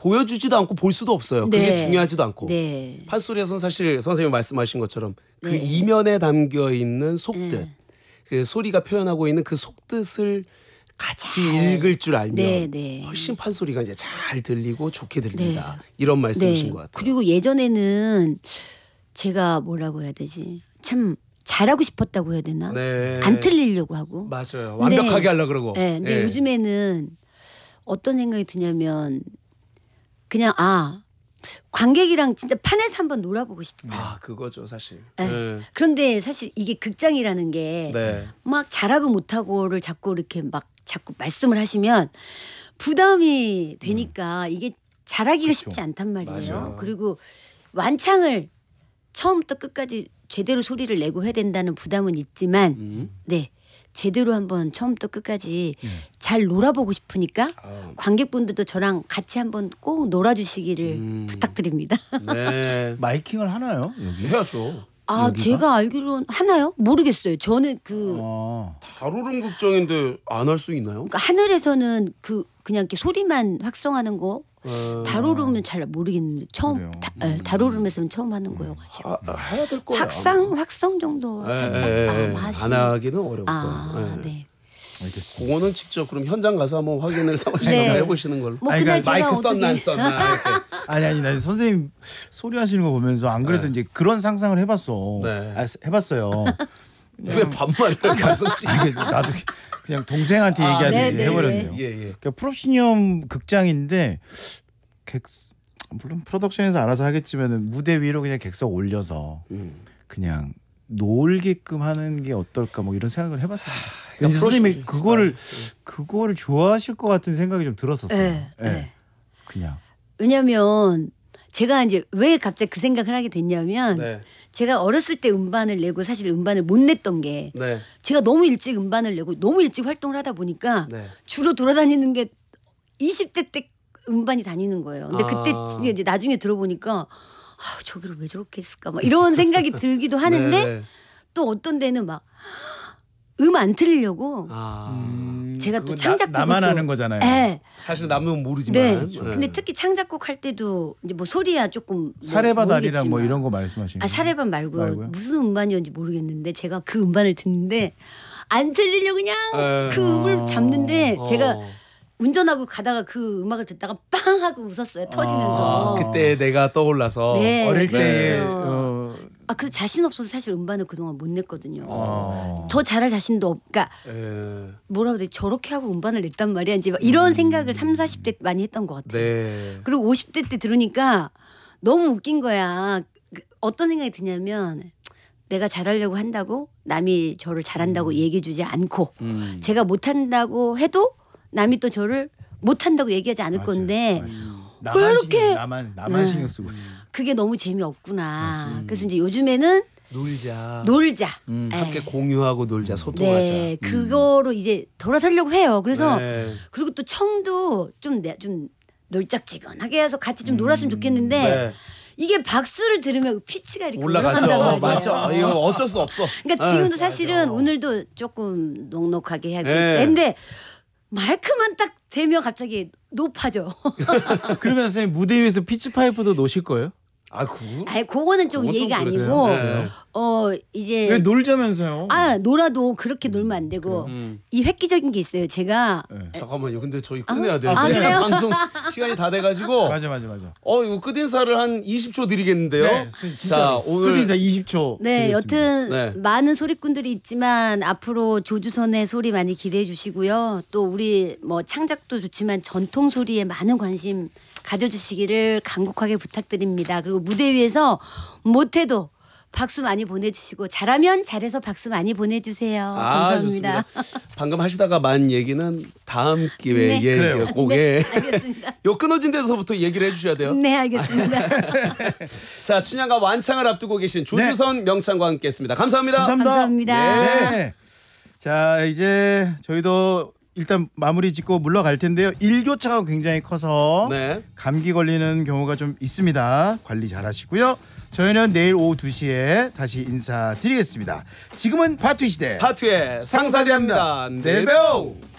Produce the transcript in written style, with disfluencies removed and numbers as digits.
보여주지도 않고 볼 수도 없어요. 그게 네. 중요하지도 않고. 네. 판소리에서는 사실 선생님이 말씀하신 것처럼 그 네. 이면에 담겨 있는 속뜻, 네. 그 소리가 표현하고 있는 그 속뜻을 같이 잘. 읽을 줄 알면 네, 네. 훨씬 판소리가 이제 잘 들리고 좋게 들린다. 네. 이런 말씀이신 네. 것 같아요. 그리고 예전에는 제가 뭐라고 해야 되지? 참 잘하고 싶었다고 해야 되나? 네. 안 틀리려고 하고. 맞아요. 근데- 완벽하게 하려고 그러고. 네. 근데 예. 요즘에는 어떤 생각이 드냐면 그냥 관객이랑 진짜 판에서 한번 놀아보고 싶다. 아 그거죠 사실. 네. 네. 그런데 사실 이게 극장이라는 게 막 네. 잘하고 못하고를 자꾸 이렇게 막 자꾸 말씀을 하시면 부담이 되니까 이게 잘하기가 그렇죠. 쉽지 않단 말이에요. 맞아요. 그리고 완창을 처음부터 끝까지 제대로 소리를 내고 해야 된다는 부담은 있지만 네 제대로 한번 처음부터 끝까지 잘 놀아보고 싶으니까 아, 관객분들도 저랑 같이 한번 꼭 놀아주시기를 부탁드립니다. 네. 마이킹을 하나요 여기? 해야죠. 여기가? 제가 알기로는 하나요? 모르겠어요. 저는 다루름 극장인데 안 할 수 있나요? 그러니까 하늘에서는 그냥 이렇게 소리만 확성하는 거 다루름은 잘 모르겠는데 그래요. 다루름에서는 처음 하는 거여가지고 해야 될 거예요. 확성 정도 살짝 안 하기는 어려울 거예요. 네. 알겠습니다. 그거는 직접 그럼 현장 가서 한번 확인을 네. 해보시는 걸로. 뭐 아니, 그날 그러니까 제가 마이크 썼나 안 어떻게 썼나 이렇게. 아니 나 선생님 소리 하시는 거 보면서 안 그래도 네. 이제 그런 상상을 해봤어. 네. 해봤어요. 왜 반말을 가서 아니, 나도 그냥 동생한테 얘기하듯이 네네. 해버렸네요. 예. 그러니까 프로시니엄 극장인데 물론 프로덕션에서 알아서 하겠지만 무대 위로 그냥 객석 올려서 그냥 놀게끔 하는 게 어떨까 뭐 이런 생각을 해봤습니다. 왠지 선생님이 그거를 좋아하실 것 같은 생각이 좀 들었었어요. 네, 예. 네. 그냥 왜냐면 제가 이제 왜 갑자기 그 생각을 하게 됐냐면 네. 제가 어렸을 때 음반을 내고 사실 음반을 못 냈던 게 네. 제가 너무 일찍 음반을 내고 너무 일찍 활동을 하다 보니까 네. 주로 돌아다니는 게 20대 때 음반이 다니는 거예요. 근데 그때 진짜 이제 나중에 들어보니까 저기를 왜 저렇게 했을까 막 이런 생각이 들기도 하는데 네. 또 어떤 데는 막 안 틀리려고 제가 또 그건 창작곡을 나만 또- 하는 거잖아요. 네. 사실 남은 모르지만. 네. 근데 특히 창작곡 할 때도 이제 뭐 소리야 조금 사레바다리랑 뭐 모르겠지만. 이런 거 말씀하시는 사레반 말고요. 말고요? 무슨 음반이었는지 모르겠는데 제가 그 음반을 듣는데 안 틀리려 그냥 에. 그 음을 잡는데 제가 어. 운전하고 가다가 그 음악을 듣다가 빵 하고 웃었어요. 터지면서. 그때 내가 떠올라서. 네. 어릴 때의 그래서 그 자신 없어서 사실 음반을 그동안 못 냈거든요. 어. 더 잘할 자신도 그러니까 예. 뭐라고 해야 돼 저렇게 하고 음반을 냈단 말이야. 이제 막 이런 생각을 3, 40대 많이 했던 것 같아요. 네. 그리고 50대 때 들으니까 너무 웃긴 거야. 어떤 생각이 드냐면 내가 잘하려고 한다고 남이 저를 잘한다고 얘기해주지 않고 제가 못한다고 해도 남이 또 저를 못한다고 얘기하지 않을 건데 나만 왜 이렇게- 신경, 나만 네. 신경 쓰고 있어. 그게 너무 재미없구나. 그래서 이제 요즘에는 놀자. 네. 함께 공유하고 놀자, 소통하자. 네, 그거로 이제 돌아서려고 해요. 그래서 네. 그리고 또 청도 좀 널짝지근하게 해서 같이 좀 놀았으면 좋겠는데 네. 이게 박수를 들으면 피치가 이렇게 올라가죠. 올라간단 말이에요. 맞아. 이거 어쩔 수 없어. 그러니까 지금도 네. 사실은 오늘도 조금 넉넉하게 해야 네. 되는데 마이크만 딱 대면 갑자기 높아져. 그러면 선생님 무대 위에서 피치 파이프도 놓으실 거예요? 아니 그거는 좀 그건 좀 얘기가 그렇죠. 아니고 네. 이제 왜 놀자면서요? 놀아도 그렇게 놀면 안 되고 이 획기적인 게 있어요. 제가 잠깐만요. 근데 저희 끝내야 돼요. 그래요? 방송 시간이 다 돼가지고. 맞아. 이거 끝인사를 한 20초 드리겠는데요. 네, 진짜 자, 오늘 끝인사 20초. 네, 드리겠습니다. 여튼 네. 많은 소리꾼들이 있지만 앞으로 조주선의 소리 많이 기대해 주시고요. 또 우리 뭐 창작도 좋지만 전통 소리에 많은 관심 가져주시기를 간곡하게 부탁드립니다. 그리고 무대 위에서 못해도 박수 많이 보내주시고 잘하면 잘해서 박수 많이 보내주세요. 감사합니다. 좋습니다. 방금 하시다가 만 얘기는 다음 기회에 네. 그래요. 곡에 네, 알겠습니다. 요 끊어진 데서부터 얘기를 해주셔야 돼요. 네, 알겠습니다. 자, 춘향과 완창을 앞두고 계신 조주선 명창과 함께했습니다. 감사합니다. 감사합니다. 네. 자, 이제 저희도 일단 마무리 짓고 물러갈 텐데요. 일교차가 굉장히 커서 네. 감기 걸리는 경우가 좀 있습니다. 관리 잘 하시고요. 저희는 내일 오후 2시에 다시 인사드리겠습니다. 지금은 파투이 시대 파투의 상사대합니다. 내일 봬요.